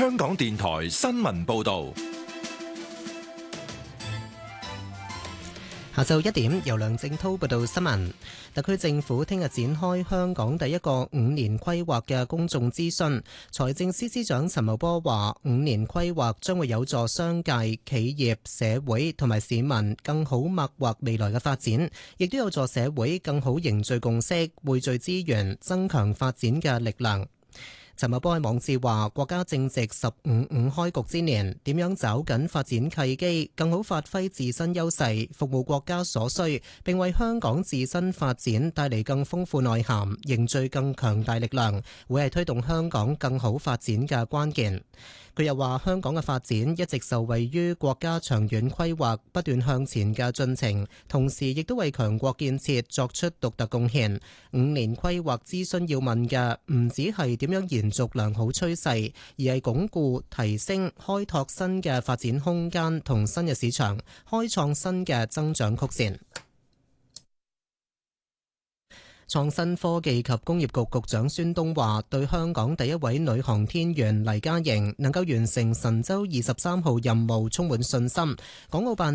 香港電台新聞報道。 下晝1點，由梁正濤報道新聞。特區政府聽日展開香港第一個5年規劃嘅公眾諮詢。財政司司長陳茂波話，5年規劃將會有助商界、企業、社會同埋市民更好擘劃未來嘅發展，亦都有助社會更好凝聚共識、匯聚資源、增強發展嘅力量。陳茂波喺網誌話，國家正值15.5開局之年，點樣抓緊發展契機，更好發揮自身優勢，服務國家所需，並為香港自身發展帶嚟更豐富內涵，凝聚更強大力量，會係推動香港更好發展嘅關鍵。佢又話，香港嘅發展一直受惠於國家長遠規劃不斷向前嘅進程，同時亦都為強國建設作出獨特貢獻。5年規劃諮詢要問嘅唔只係點樣延續良好趨勢，而係鞏固、提升、開拓新嘅發展空間同新嘅市場，開創新嘅增長曲線。創新科技及工業局局長孫東話，對香港第一位女航天員黎嘉瑩能夠完成神舟23號任務充滿信心。港澳辦